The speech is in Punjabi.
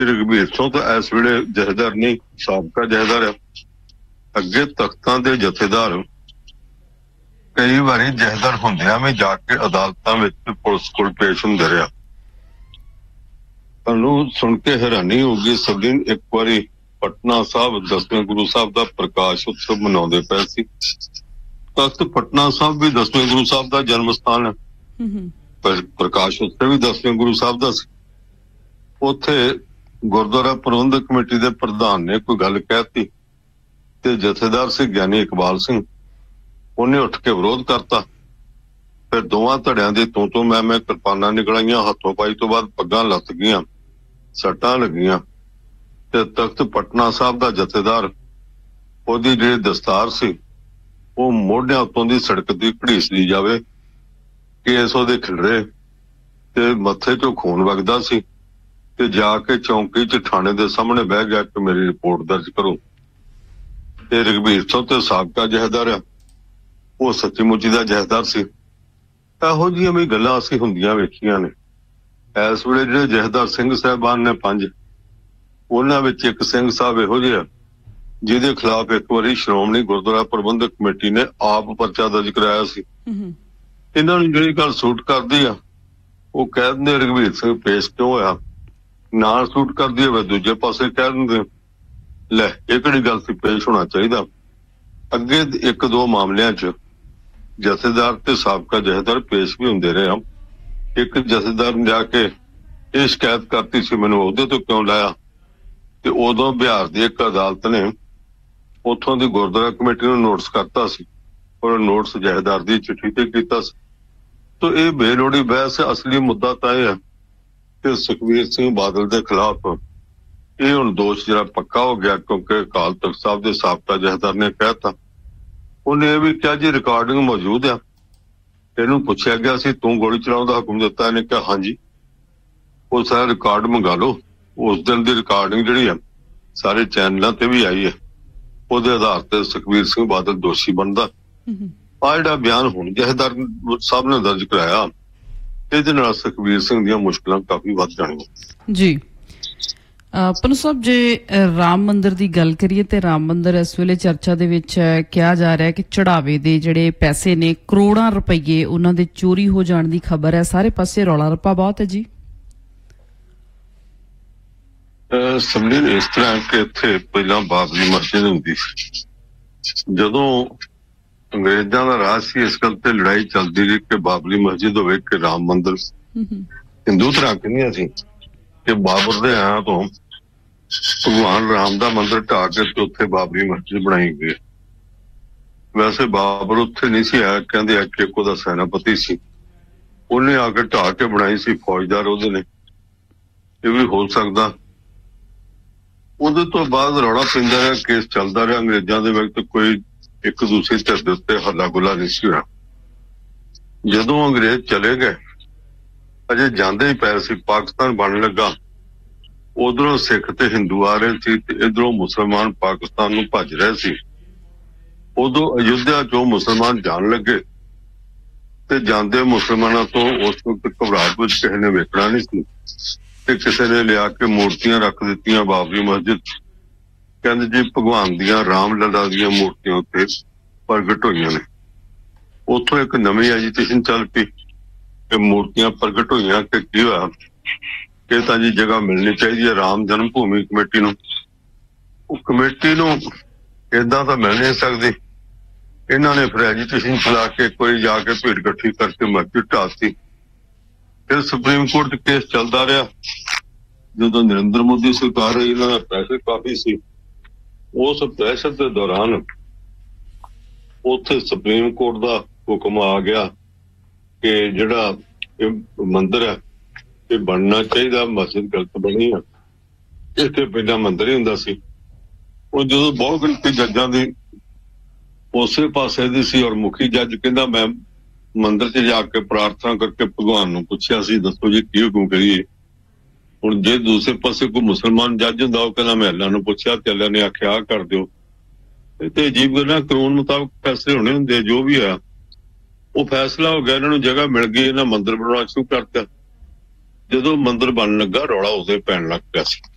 ਰਘਬੀਰ ਸਿੰਘ ਤਾਂ ਇਸ ਵੇਲੇ ਜਥੇਦਾਰ ਨਹੀਂ, ਸਾਬਕਾ ਜਥੇਦਾਰ ਆ। ਅੱਗੇ ਤਖਤਾਂ ਦੇ ਜਥੇਦਾਰ ਕਈ ਵਾਰੀ ਜਥੇਦਾਰ ਹੁੰਦਿਆਂ ਵੀ ਜਾ ਕੇ ਅਦਾਲਤਾਂ ਵਿੱਚ ਪੁਲਿਸ ਕੋਲ ਪੇਸ਼ ਹੁੰਦੇ ਰਿਹਾ। ਤੁਹਾਨੂੰ ਸੁਣ ਕੇ ਹੈਰਾਨੀ ਹੋਊਗੀ, ਸਭੀ ਇੱਕ ਵਾਰੀ ਪਟਨਾ ਸਾਹਿਬ 10ਵੇਂ ਗੁਰੂ ਸਾਹਿਬ ਦਾ ਪ੍ਰਕਾਸ਼ ਉਤਸਵ ਮਨਾਉਂਦੇ ਪਏ ਸੀ। ਤਖਤ ਪਟਨਾ ਸਾਹਿਬ ਵੀ 10ਵੇਂ ਗੁਰੂ ਸਾਹਿਬ ਦਾ ਜਨਮ ਸਥਾਨ ਹੈ, ਪਰ ਪ੍ਰਕਾਸ਼ ਉਤਸਵ ਵੀ 10ਵੇਂ ਗੁਰੂ ਸਾਹਿਬ ਦਾ ਸੀ। ਉੱਥੇ ਗੁਰਦੁਆਰਾ ਪ੍ਰਬੰਧਕ ਕਮੇਟੀ ਦੇ ਪ੍ਰਧਾਨ ਨੇ ਕੋਈ ਗੱਲ ਕਹਿਤੀ ਤੇ ਜਥੇਦਾਰ ਸੀ ਗਿਆਨੀ ਇਕਬਾਲ ਸਿੰਘ, ਉਹਨੇ ਉੱਠ ਕੇ ਵਿਰੋਧ ਕਰਤਾ। ਫਿਰ ਦੋਵਾਂ ਧੜਿਆਂ ਦੇ ਤੋਂ ਮੈਂ ਕਿਰਪਾਨਾਂ ਨਿਕਲਾਈਆਂ, ਹੱਥੋਂ ਪਾਈ ਤੋਂ ਬਾਅਦ ਪੱਗਾਂ ਲੱਥ ਗਈਆਂ, ਸੱਟਾਂ ਲੱਗੀਆਂ ਤੇ ਤਖਤ ਪਟਨਾ ਸਾਹਿਬ ਦਾ ਜਥੇਦਾਰ, ਉਹਦੀ ਜਿਹੜੀ ਦਸਤਾਰ ਸੀ ਉਹ ਮੋਢਿਆਂ ਉੱਤੋਂ ਦੀ ਸੜਕ ਦੀ ਘੜੀਸ ਲਈ ਜਾਵੇ, ਕੇਸ ਉਹਦੇ ਖਿਲਰੇ ਤੇ ਮੱਥੇ ਚੋਂ ਖੂਨ ਵਗਦਾ ਸੀ ਤੇ ਜਾ ਕੇ ਚੌਂਕੀ 'ਚ ਥਾਣੇ ਦੇ ਸਾਹਮਣੇ ਬਹਿ ਗਿਆ ਕਿ ਮੇਰੀ ਰਿਪੋਰਟ ਦਰਜ ਕਰੋ। ਤੇ ਰਘਬੀਰ ਸਿੰਘ ਤੇ ਸਾਬਕਾ ਜਥੇਦਾਰ ਆ, ਉਹ ਸੱਚੀ ਮੁੱਚੀ ਦਾ ਜਥੇਦਾਰ ਸੀ। ਇਹੋ ਜਿਹੀਆਂ ਵੀ ਗੱਲਾਂ ਅਸੀਂ ਹੁੰਦੀਆਂ ਵੇਖੀਆਂ ਨੇ। ਇਸ ਵੇਲੇ ਜਿਹੜੇ ਜਥੇਦਾਰ ਸਿੰਘ ਸਾਹਿਬਾਨ ਨੇ 5, ਉਹਨਾਂ ਵਿੱਚ ਇੱਕ ਸਿੰਘ ਸਾਹਿਬ ਇਹੋ ਜਿਹੇ ਜਿਹਦੇ ਖਿਲਾਫ ਇੱਕ ਵਾਰੀ ਸ਼੍ਰੋਮਣੀ ਗੁਰਦੁਆਰਾ ਪ੍ਰਬੰਧਕ ਕਮੇਟੀ ਨੇ ਆਪ ਪਰਚਾ ਦਰਜ ਕਰਾਇਆ ਸੀ। ਇਹਨਾਂ ਨੂੰ ਜਿਹੜੀ ਗੱਲ ਸੂਟ ਕਰਦੀ ਆ ਉਹ ਕਹਿ ਦਿੰਦੇ ਰਘਬੀਰ ਸਿੰਘ ਪੇਸ਼ ਕਿਉਂ ਹੋਇਆ, ਨਾ ਸੂਟ ਕਰਦੀ ਹੋਵੇ ਦੂਜੇ ਪਾਸੇ ਕਹਿ ਦਿੰਦੇ ਲੈ ਇਹ ਕਿਹੜੀ ਗੱਲ ਸੀ, ਪੇਸ਼ ਹੋਣਾ ਚਾਹੀਦਾ। ਅੱਗੇ 1-2 ਮਾਮਲਿਆਂ 'ਚ ਜਥੇਦਾਰ ਤੇ ਸਾਬਕਾ ਜਥੇਦਾਰ ਪੇਸ਼ ਵੀ ਹੁੰਦੇ ਰਹੇ ਆ। ਇੱਕ ਜਥੇਦਾਰ ਨੇ ਜਾ ਕੇ ਇਹ ਸ਼ਿਕਾਇਤ ਕਰਤੀ ਸੀ ਮੈਨੂੰ ਉਹਦੇ ਤੋਂ ਕਿਉਂ ਲਾਇਆ, ਤੇ ਉਦੋਂ ਬਿਹਾਰ ਦੀ ਇੱਕ ਅਦਾਲਤ ਨੇ ਉੱਥੋਂ ਦੀ ਗੁਰਦੁਆਰਾ ਕਮੇਟੀ ਨੂੰ ਨੋਟਿਸ ਕਰਤਾ ਸੀ, ਔਰ ਨੋਟਿਸ ਜਥੇਦਾਰ ਦੀ ਚਿੱਠੀ ਤੇ ਕੀਤਾ ਸੀ। ਤੋ ਇਹ ਬੇਲੋੜੀ ਬਹਿਸ। ਅਸਲੀ ਮੁੱਦਾ ਤਾਂ ਇਹ ਹੈ ਕਿ ਸੁਖਬੀਰ ਸਿੰਘ ਬਾਦਲ ਦੇ ਖਿਲਾਫ ਇਹ ਹੁਣ ਦੋਸ਼ ਜਿਹੜਾ ਪੱਕਾ ਹੋ ਗਿਆ, ਕਿਉਂਕਿ ਅਕਾਲ ਤਖਤ ਸਾਹਿਬ ਦੇ ਸਾਬਕਾ ਜਥੇਦਾਰ ਨੇ ਕਹਿਤਾ। ਉਹਨੇ ਇਹ ਵੀ ਕਿਹਾ ਜੀ ਰਿਕਾਰਡਿੰਗ ਮੌਜੂਦ ਆ। ਇਹਨੂੰ ਪੁੱਛਿਆ ਗਿਆ ਸੀ ਤੂੰ ਗੋਲੀ ਚਲਾਉਣ ਦਾ ਹੁਕਮ ਦਿੱਤਾ, ਇਹਨੇ ਕਿਹਾ ਹਾਂਜੀ। ਉਹ ਸਾਰਾ ਰਿਕਾਰਡ ਮੰਗਾ ਲਓ। ਉਸ ਦਿਨ ਦੀ ਰਿਕਾਰਡਿੰਗ ਜਿਹੜੀ ਆ ਸਾਰੇ ਚੈਨਲਾਂ ਤੇ ਵੀ ਆਈ ਹੈ। ਉਹਦੇ ਆਧਾਰ ਤੇ ਸੁਖਬੀਰ ਸਿੰਘ ਬਾਦਲ ਦੋਸ਼ੀ ਬਣਦਾ। ਆ ਜਿਹੜਾ ਬਿਆਨ ਹੁਣ ਜਥੇਦਾਰ ਸਾਹਿਬ ਨੇ ਦਰਜ ਕਰਾਇਆ, ਇਹਦੇ ਨਾਲ ਸੁਖਬੀਰ ਸਿੰਘ ਦੀਆਂ ਮੁਸ਼ਕਲਾਂ ਕਾਫੀ ਵੱਧ ਜਾਣਗੀਆਂ ਜੀ। ਪਨੂ ਸਾਹਿਬ, ਜੇ ਰਾਮ ਮੰਦਿਰ ਦੀ ਗੱਲ ਕਰੀਏ ਤੇ ਰਾਮ ਮੰਦਿਰ ਇਸ ਵੇਲੇ ਚਰਚਾ ਦੇ ਵਿੱਚ ਕਿਹਾ ਜਾ ਰਿਹਾ ਕਿ ਚੜਾਵੇ ਦੇ ਜਿਹੜੇ ਪੈਸੇ ਨੇ ਕਰੋੜਾਂ ਰੁਪਈਏ ਉਹਨਾਂ ਦੇ ਚੋਰੀ ਹੋ ਜਾਣ ਦੀ ਖਬਰ ਹੈ। ਸਾਰੇ ਪਾਸੇ ਰੌਲਾ ਰੱਪਾ ਬਹੁਤ ਹੈ ਜੀ। ਸਮਝੇ ਇਸ ਤਰ੍ਹਾਂ ਕਿ ਇੱਥੇ ਪਹਿਲਾਂ ਬਾਬਰੀ ਮਸਜਿਦ ਹੁੰਦੀ ਸੀ। ਜਦੋਂ ਅੰਗਰੇਜ਼ਾਂ ਦਾ ਰਾਜ ਸੀ ਇਸ ਗੱਲ ਤੇ ਲੜਾਈ ਚੱਲਦੀ ਰਹੀ ਕਿ ਬਾਬਰੀ ਮਸਜਿਦ ਹੋਵੇ ਕਿ ਰਾਮ ਮੰਦਿਰ। ਹਿੰਦੂ ਤਰ੍ਹਾਂ ਕਹਿੰਦੀਆਂ ਸੀ ਕਿ ਬਾਬਰ ਦੇ ਆਇਆ ਤੋਂ ਭਗਵਾਨ ਰਾਮ ਦਾ ਮੰਦਿਰ ਢਾਹ ਕੇ ਉੱਥੇ ਬਾਬਰੀ ਮਸਜਿਦ ਬਣਾਈ ਗਈ। ਵੈਸੇ ਬਾਬਰ ਉੱਥੇ ਨਹੀਂ ਸੀ ਆਇਆ, ਕਹਿੰਦੇ ਆ ਕਿ ਉਹਦਾ ਸੈਨਾਪਤੀ ਸੀ, ਉਹਨੇ ਆ ਕੇ ਢਾਹ ਕੇ ਬਣਾਈ ਸੀ, ਫੌਜਦਾਰ ਉਹਦੇ ਨੇ। ਇਹ ਵੀ ਹੋ ਸਕਦਾ। ਉਹਦੇ ਤੋਂ ਬਾਅਦ ਰੌਲਾ ਪੈਂਦਾ ਰਿਹਾ, ਕੇਸ ਚੱਲਦਾ ਰਿਹਾ। ਅੰਗਰੇਜ਼ਾਂ ਦੇ ਵਕਤ ਕੋਈ ਇੱਕ ਦੂਸਰੇ ਧਿਰ ਦੇ ਉੱਤੇ ਹੱਲਾ ਗੁੱਲਾ ਨਹੀਂ ਸੀ ਹੋਇਆ। ਜਦੋਂ ਅੰਗਰੇਜ਼ ਚਲੇ ਗਏ, ਅਜੇ ਜਾਂਦੇ ਹੀ ਪਏ ਸੀ, ਪਾਕਿਸਤਾਨ ਬਣਨ ਲੱਗਾ। ਉਧਰੋਂ ਸਿੱਖ ਤੇ ਹਿੰਦੂ ਆ ਰਹੇ ਸੀ ਤੇ ਇਧਰੋਂ ਮੁਸਲਮਾਨ ਪਾਕਿਸਤਾਨ ਨੂੰ ਭੱਜ ਰਹੇ ਸੀ। ਉਦੋਂ ਅਯੁੱਧਿਆ ਚੋਂ ਮੁਸਲਮਾਨ ਜਾਣ ਲੱਗੇ ਤੇ ਜਾਂਦੇ ਮੁਸਲਮਾਨਾਂ ਤੋਂ ਉਸ ਵਕਤ ਘਬਰਾਹਟ ਵਿੱਚ ਕਿਸੇ ਨੇ ਵੇਖਣਾ ਨਹੀਂ ਸੀ ਤੇ ਕਿਸੇ ਨੇ ਲਿਆ ਕੇ ਮੂਰਤੀਆਂ ਰੱਖ ਦਿੱਤੀਆਂ ਬਾਬਰੀ ਮਸਜਿਦ। ਕਹਿੰਦੇ ਜੀ ਭਗਵਾਨ ਦੀਆਂ ਰਾਮ ਲੱਲਾ ਦੀਆਂ ਮੂਰਤੀਆਂ ਉੱਤੇ ਪ੍ਰਗਟ ਹੋਈਆਂ ਨੇ। ਉੱਥੋਂ ਇੱਕ ਨਵੀਂ ਐਜੀਟੇਸ਼ਨ ਚੱਲ ਪਈ ਕਿ ਮੂਰਤੀਆਂ ਪ੍ਰਗਟ ਹੋਈਆਂ ਕਿ ਕੀ ਹੋਇਆ, ਕਿ ਤਾਂ ਜੀ ਜਗ੍ਹਾ ਮਿਲਣੀ ਚਾਹੀਦੀ ਹੈ ਰਾਮ ਜਨਮ ਭੂਮੀ ਕਮੇਟੀ ਨੂੰ। ਉਹ ਕਮੇਟੀ ਨੂੰ ਏਦਾਂ ਤਾਂ ਮਿਲ ਨਹੀਂ ਸਕਦੀ। ਇਹਨਾਂ ਨੇ ਫਿਰ ਐਜੀਟੇਸ਼ਨ ਚਲਾ ਕੇ ਕੋਈ ਜਾ ਕੇ ਭੀੜ ਇਕੱਠੀ ਕਰਕੇ ਮਸਜਿਦ ਢਾਹਤੀ। ਫਿਰ ਸੁਪਰੀਮ ਕੋਰਟ 'ਚ ਕੇਸ ਚੱਲਦਾ ਰਿਹਾ। ਜਦੋਂ ਨਰਿੰਦਰ ਮੋਦੀ ਸਰਕਾਰ ਰਹੀ, ਇਹਨਾਂ ਦਾ ਪ੍ਰੈਸ਼ਰ ਕਾਫੀ ਸੀ। ਉਸ ਪ੍ਰੈਸ਼ਰ ਦੇ ਦੌਰਾਨ ਉੱਥੇ ਸੁਪਰੀਮ ਕੋਰਟ ਦਾ ਹੁਕਮ ਆ ਗਿਆ ਕਿ ਜਿਹੜਾ ਇਹ ਮੰਦਿਰ ਹੈ ਇਹ ਬਣਨਾ ਚਾਹੀਦਾ, ਮਸਜਿਦ ਗਲਤ ਬਣੀ ਆ। ਇੱਥੇ ਪਹਿਲਾਂ ਮੰਦਿਰ ਹੀ ਹੁੰਦਾ ਸੀ। ਉਹ ਜਦੋਂ ਬਹੁਤ ਗਿਣਤੀ ਜੱਜਾਂ ਦੀ ਉਸੇ ਪਾਸੇ ਦੀ ਸੀ ਔਰ ਮੁਖੀ ਜੱਜ ਕਹਿੰਦਾ ਮੈਂ ਮੰਦਿਰ 'ਚ ਜਾ ਕੇ ਪ੍ਰਾਰਥਨਾ ਕਰਕੇ ਭਗਵਾਨ ਨੂੰ ਪੁੱਛਿਆ ਸੀ ਦੱਸੋ ਜੀ ਕੀ ਹੁਕਮ ਕਰੀਏ। ਹੁਣ ਜੇ ਦੂਸਰੇ ਪਾਸੇ ਕੋਈ ਮੁਸਲਮਾਨ ਜੱਜ ਹੁੰਦਾ ਉਹ ਕਹਿੰਦਾ ਮੈਂ ਅੱਲਾ ਨੂੰ ਪੁੱਛਿਆ ਤੇ ਅੱਲਾ ਨੇ ਆਖਿਆ ਆਹ ਕਰ ਦਿਓ। ਤੇ ਅਜੀਬ ਗੱਲ ਨਾ, ਕਾਨੂੰਨ ਮੁਤਾਬਕ ਫੈਸਲੇ ਹੋਣੇ ਹੁੰਦੇ। ਜੋ ਵੀ ਆ ਉਹ ਫੈਸਲਾ ਹੋ ਗਿਆ, ਇਹਨਾਂ ਨੂੰ ਜਗ੍ਹਾ ਮਿਲ ਗਈ, ਇਹਨਾਂ ਮੰਦਿਰ ਬਣਾਉਣਾ ਸ਼ੁਰੂ ਕਰਤਾ। ਜਦੋਂ ਮੰਦਿਰ ਬਣਨ ਲੱਗਾ ਰੌਲਾ ਉਦੋਂ ਪੈਣ ਲੱਗ ਪਿਆ ਸੀ।